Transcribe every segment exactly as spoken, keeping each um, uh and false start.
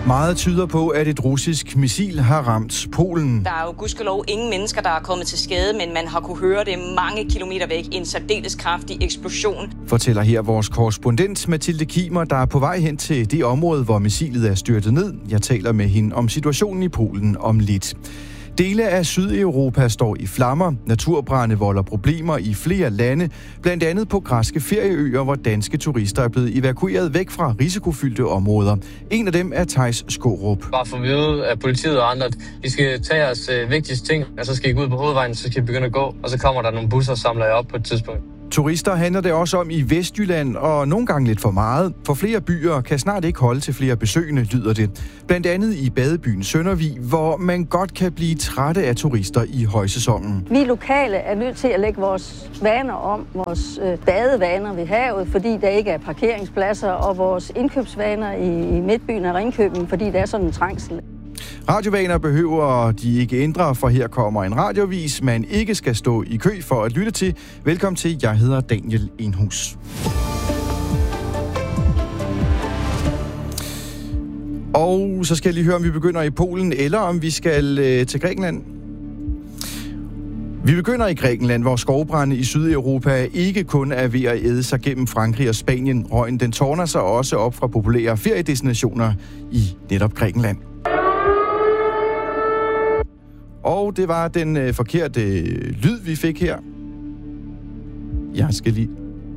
Meget tyder på, at et russisk missil har ramt Polen. Der er jo gudskelov ingen mennesker, der er kommet til skade, men man har kunne høre det mange kilometer væk. En særdeles kraftig eksplosion. Fortæller her vores korrespondent Mathilde Kimer, der er på vej hen til det område, hvor missilet er styrtet ned. Jeg taler med hende om situationen i Polen om lidt. Dele af Sydeuropa står i flammer. Naturbrande volder problemer i flere lande, blandt andet på græske ferieøer, hvor danske turister er blevet evakueret væk fra risikofyldte områder. En af dem er Theis Skaarup. Bare for at vide af politiet og andre, at vi skal tage os øh, vigtigste ting, og så skal I gå ud på hovedvejen, så skal I begynde at gå, og så kommer der nogle busser og samler jer op på et tidspunkt. Turister handler det også om i Vestjylland, og nogle gange lidt for meget. For flere byer kan snart ikke holde til flere besøgende, lyder det. Blandt andet i badebyen Søndervig, hvor man godt kan blive trætte af turister i højsæsonen. Vi lokale er nødt til at lægge vores vaner om, vores øh, badevaner ved havet, fordi der ikke er parkeringspladser, og vores indkøbsvaner i, i midtbyen af Ringkøbing, fordi der er sådan en trængsel. Radiovaner behøver de ikke ændre, for her kommer en radiovis, man ikke skal stå i kø for at lytte til. Velkommen til, jeg hedder Daniel Enhus. Og så skal jeg lige høre, om vi begynder i Polen, eller om vi skal øh, til Grækenland. Vi begynder i Grækenland, hvor skovbrande i Sydeuropa ikke kun er ved at æde sig gennem Frankrig og Spanien. Røgen den tårner sig også op fra populære feriedestinationer i netop Grækenland. Og det var den øh, forkerte øh, lyd, vi fik her. Jeg skal lige...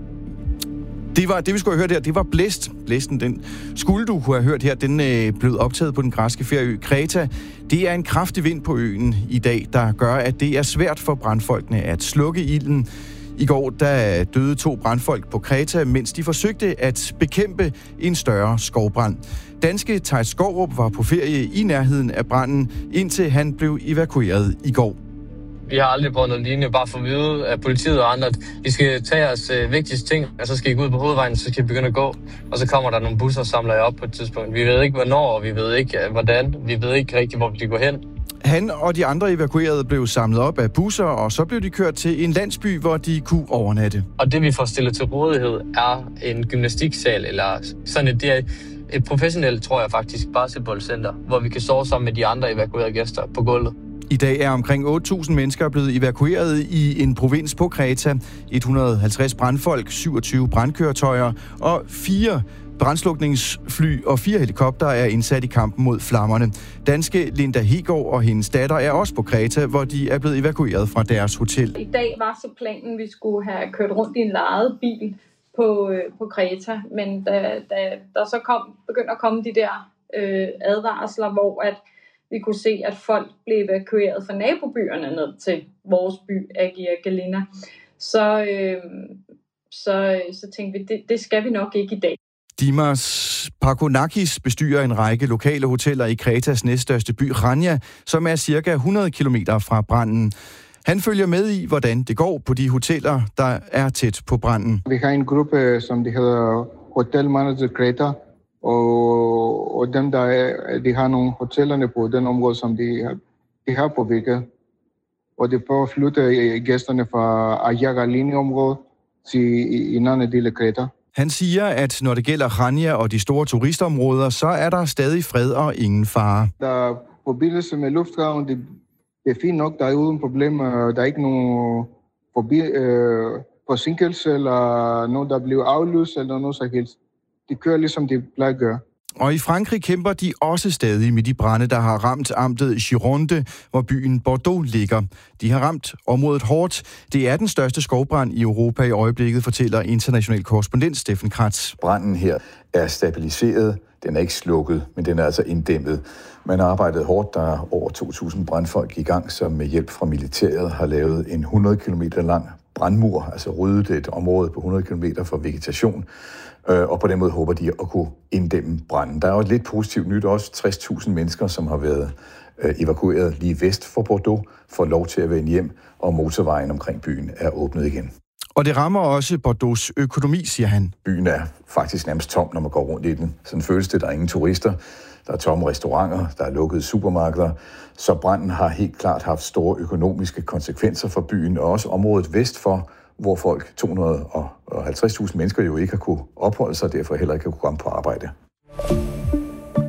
Det var det, vi skulle have hørt her. Det var blæst. Blæsten, den skulle du kunne have hørt her. Den øh, blev optaget på den græske ferieø Kreta. Det er en kraftig vind på øen i dag, der gør, at det er svært for brandfolkene at slukke ilden. I går der døde to brandfolk på Kreta, mens de forsøgte at bekæmpe en større skovbrand. Danske Theis Skaarup var på ferie i nærheden af branden, indtil han blev evakueret i går. Vi har aldrig brugt noget lignende, bare for at vide af politiet og andre, at vi skal tage os øh, vigtigste ting, og så skal I gå ud på hovedvejen, så skal I begynde at gå, og så kommer der nogle busser og samler jer op på et tidspunkt. Vi ved ikke hvornår, og vi ved ikke hvordan, vi ved ikke rigtigt, hvor vi går hen. Han og de andre evakuerede blev samlet op af busser, og så blev de kørt til en landsby, hvor de kunne overnatte. Og det vi får stillet til rådighed er en gymnastiksal, eller sådan et, det er et professionelt, tror jeg faktisk, basketballcenter, hvor vi kan sove sammen med de andre evakuerede gæster på gulvet. I dag er omkring otte tusind mennesker blevet evakueret i en provins på Kreta. et hundrede og halvtreds brandfolk, syvogtyve brandkøretøjer og fire brandslukningsfly og fire helikoptere er indsat i kampen mod flammerne. Danske Linda Hegård og hendes datter er også på Kreta, hvor de er blevet evakueret fra deres hotel. I dag var så planen, at vi skulle have kørt rundt i en lejet bil på, på Kreta, men da, da der så kom, begyndte at komme de der øh, advarsler, hvor at vi kunne se, at folk blev evakueret fra nabobyerne ned til vores by, Agia Galina. Så, øh, så, så tænkte vi, det, det skal vi nok ikke i dag. Dimas Pakonakis bestyrer en række lokale hoteller i Kretas næststørste by, Rania, som er cirka hundrede kilometer fra branden. Han følger med i, hvordan det går på de hoteller, der er tæt på branden. Vi har en gruppe, som de hedder Hotel Manager Kreta, og, og dem, der er, de har nogle hotellerne på den område, som de har, de har påvirket. Og de prøver at flytte gæsterne fra Agia Galina-området til en anden del af Kreta. Han siger, at når det gælder Rania og de store turistområder, så er der stadig fred og ingen fare. Der er forbindelse med lufthavn, det, det er fint nok, der er uden problemer. Der er ikke nogen forbi, øh, forsinkelse eller noget, der bliver aflyst eller noget så helst. De kører ligesom de plejer at gøre. Og i Frankrig kæmper de også stadig med de brande, der har ramt amtet Gironde, hvor byen Bordeaux ligger. De har ramt området hårdt. Det er den største skovbrand i Europa i øjeblikket, fortæller international korrespondent Steffen Kratz. Branden her er stabiliseret. Den er ikke slukket, men den er altså inddæmmet. Man har arbejdet hårdt. Der er over to tusind brandfolk i gang, som med hjælp fra militæret har lavet en hundrede kilometer lang brandmur, altså ryddet et område på hundrede kilometer for vegetation. Og på den måde håber de at kunne inddæmme branden. Der er jo et lidt positivt nyt også. tres tusind mennesker, som har været evakueret lige vest for Bordeaux, får lov til at vende hjem, og motorvejen omkring byen er åbnet igen. Og det rammer også Bordeaux' økonomi, siger han. Byen er faktisk nærmest tom, når man går rundt i den. Sådan føles det, der er ingen turister. Der er tomme restauranter, der er lukkede supermarkeder. Så branden har helt klart haft store økonomiske konsekvenser for byen, og også området vest for, hvor folk, to hundrede og halvtreds tusind mennesker, jo ikke har kunne opholde sig, og derfor heller ikke har kunne komme på arbejde.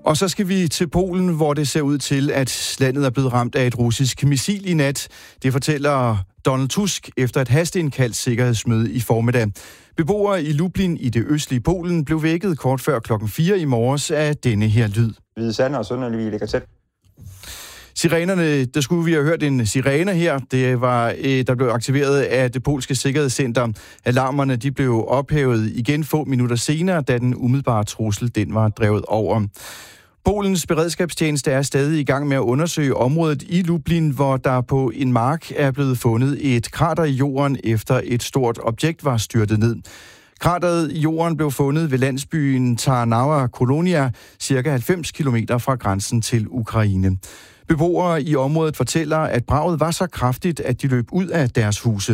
Og så skal vi til Polen, hvor det ser ud til, at landet er blevet ramt af et russisk missil i nat. Det fortæller Donald Tusk efter et hasteindkaldt sikkerhedsmøde i formiddag. Beboere i Lublin i det østlige Polen blev vækket kort før klokken fire i morges af denne her lyd. Hvide Sande og Sønderlige ligger tæt. Sirenerne, der skulle vi have hørt en sirene her. Det var, der blev aktiveret af det polske sikkerhedscenter. Alarmerne de blev ophævet igen få minutter senere, da den umiddelbare trussel den var drevet over. Polens beredskabstjeneste er stadig i gang med at undersøge området i Lublin, hvor der på en mark er blevet fundet et krater i jorden, efter et stort objekt var styrtet ned. Krateret i jorden blev fundet ved landsbyen Tarnowa Kolonia, cirka halvfems kilometer fra grænsen til Ukraine. Beboere i området fortæller, at braget var så kraftigt, at de løb ud af deres huse.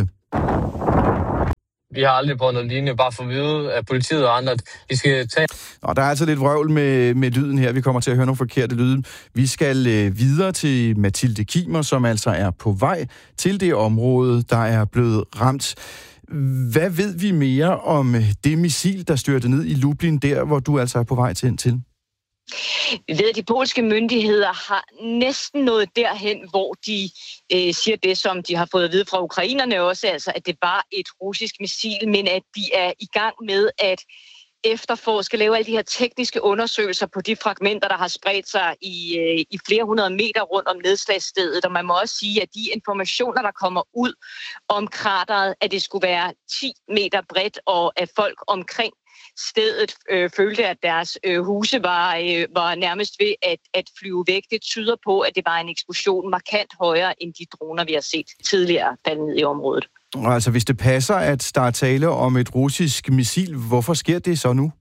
Vi har aldrig prøvet noget lignende, bare for at vide af politiet og andre, at de skal tage... Og der er altså lidt vrøvl med, med lyden her. Vi kommer til at høre nogle forkerte lyde. Vi skal øh, videre til Mathilde Kimer, som altså er på vej til det område, der er blevet ramt. Hvad ved vi mere om det missil, der styrte ned i Lublin, der hvor du altså er på vej til? til? Vi ved, at de polske myndigheder har næsten nået derhen, hvor de øh, siger det, som de har fået at vide fra ukrainerne også, altså at det var et russisk missil, men at de er i gang med at efterforske, lave alle de her tekniske undersøgelser på de fragmenter, der har spredt sig i, øh, i flere hundrede meter rundt om nedslagsstedet. Og man må også sige, at de informationer, der kommer ud om krateret, at det skulle være ti meter bredt, og at folk omkring stedet øh, følte, at deres øh, huse var, øh, var nærmest ved at, at flyve væk. Det tyder på, at det var en eksplosion markant højere end de droner, vi har set tidligere falde ned i området. Og altså, hvis det passer, at der er tale om et russisk missil, hvorfor sker det så nu?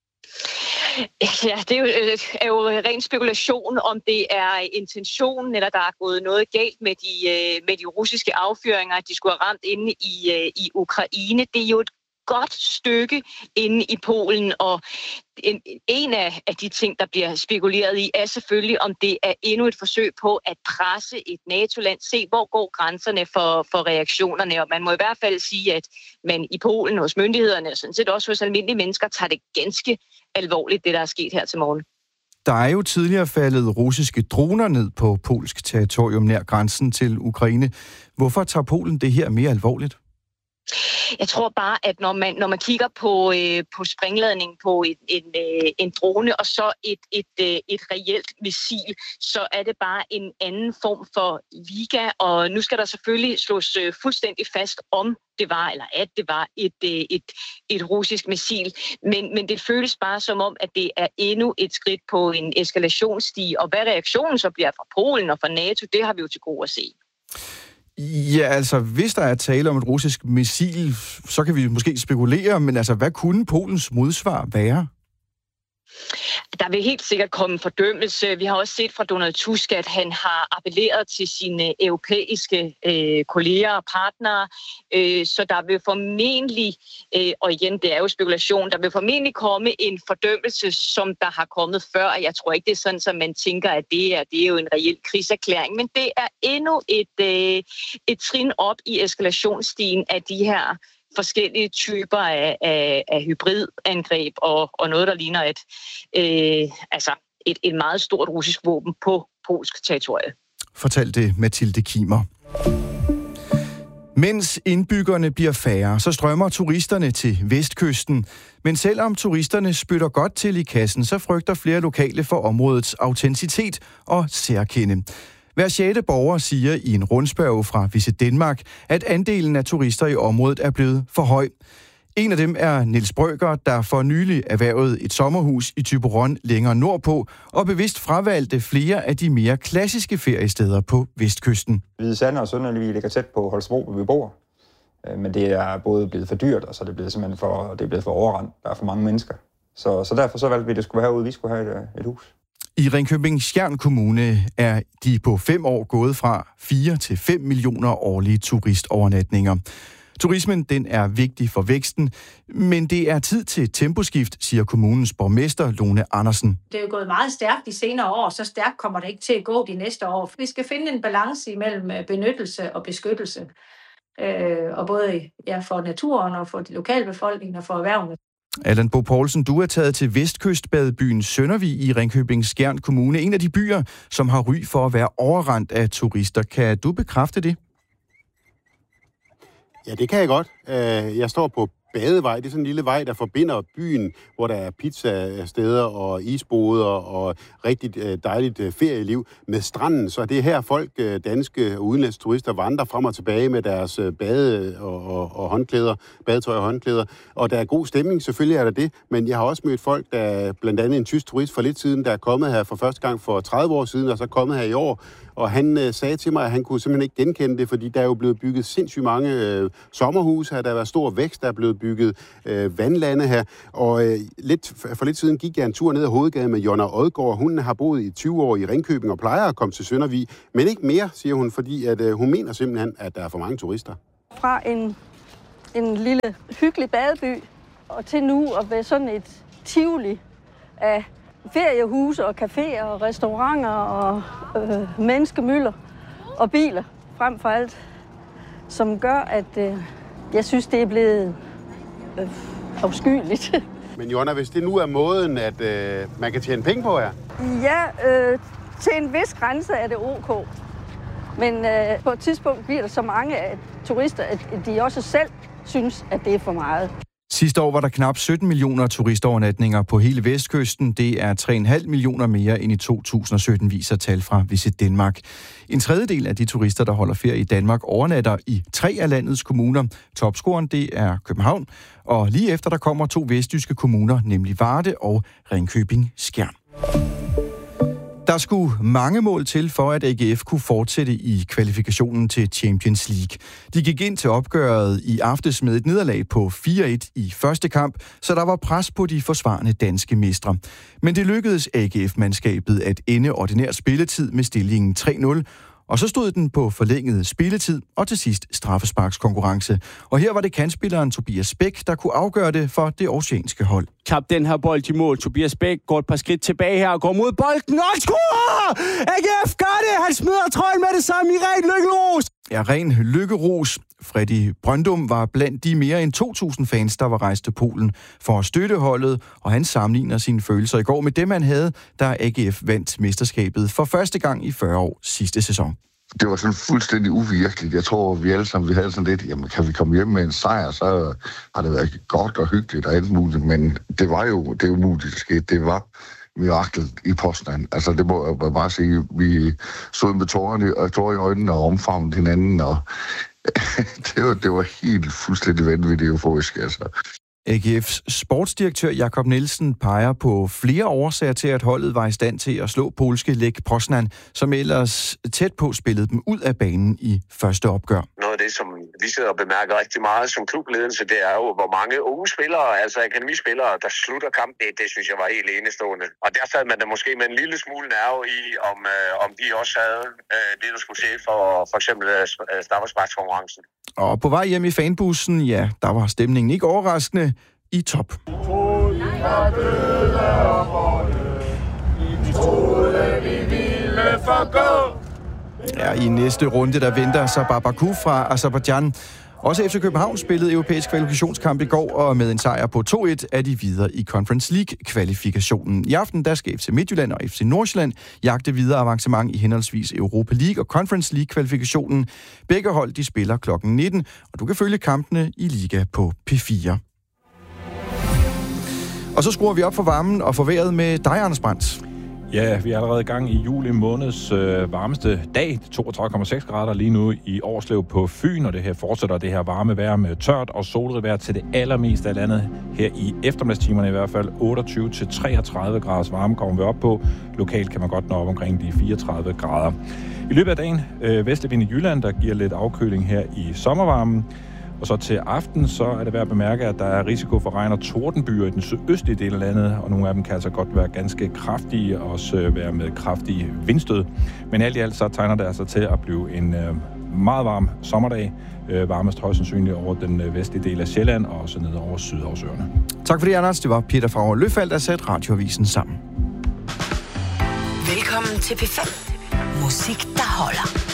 Ja, det er jo, øh, er jo ren spekulation, om det er intentionen, eller der er gået noget galt med de, øh, med de russiske affyringer, at de skulle have ramt inde i, øh, i Ukraine. Det er jo et godt stykke inde i Polen, og en, en af, af de ting, der bliver spekuleret i, er selvfølgelig, om det er endnu et forsøg på at presse et NATO-land. Se, hvor går grænserne for, for reaktionerne, og man må i hvert fald sige, at man i Polen hos myndighederne, og sådan set også hos almindelige mennesker, tager det ganske alvorligt, det der er sket her til morgen. Der er jo tidligere faldet russiske droner ned på polsk territorium nær grænsen til Ukraine. Hvorfor tager Polen det her mere alvorligt? Jeg tror bare, at når man, når man kigger på, øh, på springladning på en, en, øh, en drone og så et, et, øh, et reelt missil, så er det bare en anden form for liga. Og nu skal der selvfølgelig slås øh, fuldstændig fast, om det var, eller at det var et, øh, et, et russisk missil. Men, men det føles bare som om, at det er endnu et skridt på en eskalationsstige. Og hvad reaktionen så bliver fra Polen og fra NATO, det har vi jo til gode at se. Ja, altså, hvis der er tale om et russisk missil, så kan vi måske spekulere, men altså, hvad kunne Polens modsvar være? Der vil helt sikkert komme en fordømmelse. Vi har også set fra Donald Tusk, at han har appelleret til sine europæiske øh, kolleger og partnere, øh, så der vil formentlig, øh, og igen, det er jo spekulation, der vil formentlig komme en fordømmelse, som der har kommet før. Jeg tror ikke, det er sådan, at man tænker, at det er, det er jo en reel krigserklæring, men det er endnu et, øh, et trin op i eskalationsstigen af de her forskellige typer af, af, af hybridangreb og, og noget, der ligner et, øh, altså et, et meget stort russisk våben på polsk territorie. Fortalte Mathilde Kimer. Mens indbyggerne bliver færre, så strømmer turisterne til vestkysten. Men selvom turisterne spytter godt til i kassen, så frygter flere lokale for områdets autenticitet og særkende. Hver sjette borger siger i en rundspørge fra Visit Denmark, at andelen af turister i området er blevet for høj. En af dem er Niels Brøger, der for nylig erhvervede et sommerhus i Thyborøn længere nordpå, og bevidst fravalgte flere af de mere klassiske feriesteder på vestkysten. Hvide Sande og Sønderlige ligger tæt på Holstebro, hvor vi bor. Men det er både blevet for dyrt, og så er det blevet simpelthen for, det er blevet for overrendt. Der er for mange mennesker. Så, så derfor så valgte vi, at det skulle være herude, vi skulle have et, et hus. I Ringkøbing-Skjern Kommune er de på fem år gået fra fire til fem millioner årlige turistovernatninger. Turismen den er vigtig for væksten, men det er tid til temposkift, siger kommunens borgmester Lone Andersen. Det er jo gået meget stærkt de senere år, så stærkt kommer det ikke til at gå de næste år. Vi skal finde en balance imellem benyttelse og beskyttelse, øh, og både ja, for naturen og for de lokalbefolkninger og for erhvervene. Allan Bo Poulsen, du er taget til vestkystbadebyen Søndervig i Ringkøbing-Skjern Kommune. En af de byer, som har ry for at være overrendt af turister. Kan du bekræfte det? Ja, det kan jeg godt. Jeg står på Badevej. Det er sådan en lille vej, der forbinder byen, hvor der er pizzasteder og isboder og rigtig dejligt ferieliv med stranden. Så det er her folk, danske og udenlandske turister, vandrer frem og tilbage med deres bade- og, og, og håndklæder, badetøj og håndklæder. Og der er god stemning, selvfølgelig er der det, men jeg har også mødt folk, der blandt andet en tysk turist for lidt siden, der er kommet her for første gang for tredive år siden, og så er kommet her i år. Og han øh, sagde til mig, at han kunne simpelthen ikke genkende det, fordi der er jo blevet bygget sindssygt mange øh, sommerhuse her. Der har været stor vækst, der er blevet bygget øh, vandlande her. Og øh, lidt, for lidt siden gik jeg en tur ned ad hovedgaden med Jonna Odgaard. Hun har boet i tyve år i Ringkøbing og plejer at komme til Søndervig. Men ikke mere, siger hun, fordi at, øh, hun mener simpelthen, at der er for mange turister. Fra en, en lille hyggelig badeby og til nu at være sådan et tivoli af feriehuse og caféer og restauranter og øh, menneskemylder og biler frem for alt, som gør, at øh, jeg synes, det er blevet øh, afskyeligt. Men Jonna, hvis det nu er måden, at øh, man kan tjene penge på her? Ja, øh, til en vis grænse er det ok. Men øh, på et tidspunkt bliver der så mange af turister, at de også selv synes, at det er for meget. Sidste år var der knap sytten millioner turistovernatninger på hele Vestkysten. Det er tre komma fem millioner mere end i to tusind og sytten, viser tal fra Visit Denmark. En tredjedel af de turister, der holder ferie i Danmark, overnatter i tre af landets kommuner. Topscoren, det er København. Og lige efter, der kommer to vestjyske kommuner, nemlig Varde og Ringkøbing-Skjern. Der skulle mange mål til, for at A G F kunne fortsætte i kvalifikationen til Champions League. De gik ind til opgøret i aftes med et nederlag på fire et i første kamp, så der var pres på de forsvarende danske mestre. Men det lykkedes A G F-mandskabet at ende ordinær spilletid med stillingen tre nul, og så stod den på forlænget spilletid og til sidst straffesparkskonkurrence. Og her var det kantspilleren Tobias Bæk, der kunne afgøre det for det oceanske hold. Tab den her bold i mål. Tobias Bæk går et par skridt tilbage her og går mod bolden og scorer! A G F gør det! Han smider trøjen med det samme i ren lykkeros! Ja, ren lykkeros. Freddy Brøndum var blandt de mere end to tusind fans, der var rejst til Polen for at støtte holdet, og han sammenligner sine følelser i går med dem, han havde, da A G F vandt mesterskabet for første gang i fyrre år sidste sæson. Det var sådan fuldstændig uvirkeligt. Jeg tror, vi alle sammen vi havde sådan lidt, jamen kan vi komme hjem med en sejr, så har det været godt og hyggeligt og alt muligt, men det var jo det umuligt, der skete. Det var miraklet i Poznan. Altså det må jeg bare sige, vi stod med tårerne og tårer i øjnene og omfavnede hinanden, og det var, det var helt fuldstændig vanvittigt euforisk, altså. A G F's sportsdirektør Jakob Nielsen peger på flere årsager til, at holdet var i stand til at slå polske Lech Poznan, som ellers tæt på spillede dem ud af banen i første opgør. Noget af det, som vi sidder og bemærker rigtig meget som klubledelse, det er jo, hvor mange unge spillere, altså akademispillere, der slutter kampen. Det, det synes jeg var helt enestående. Og der sad man da måske med en lille smule nerve i, om, øh, om de også havde øh, det, der skulle til for for eksempel øh, straffesparkskonkurrencen. Og på vej hjem i fanbussen, ja, der var stemningen ikke overraskende i top. Ja, i næste runde, der venter Sabah Baku fra Aserbajdsjan. Også F C København spillede europæisk kvalifikationskamp i går, og med en sejr på to et er de videre i Conference League-kvalifikationen. I aften der skal F C Midtjylland og F C Nordsjælland jagte videre avancement i henholdsvis Europa League og Conference League-kvalifikationen. Begge hold de spiller klokken nitten, og du kan følge kampene i Liga på P fire. Og så skruer vi op for varmen og for vejret med dig, Anders Brandt. Ja, vi er allerede i gang i juli måneds øh, varmeste dag, toogtredive komma seks grader lige nu i Årslev på Fyn, og det her fortsætter det her varme vejr med tørt og solrigt vejr til det allermeste af landet. Her i eftermiddagstimerne i hvert fald otteogtyve til treogtredive graders varme kommer vi op på. Lokalt kan man godt nå op omkring de fireogtredive grader. I løbet af dagen øh, vestlig vind i Jylland, der giver lidt afkøling her i sommervarmen. Og så til aften, så er det værd at bemærke, at der er risiko for regn og tordenbyer i den sydøstlige del af landet, og nogle af dem kan altså godt være ganske kraftige, og også være med kraftige vindstød. Men alt i alt så tegner det altså til at blive en øh, meget varm sommerdag, øh, varmest højst sandsynligt over den øh, vestlige del af Sjælland, og også ned over Sydhavsøerne. Tak for det, Anders. Det var Peter Favre Løfald, der satte radioavisen sammen. Velkommen til P fem. Musik, der holder.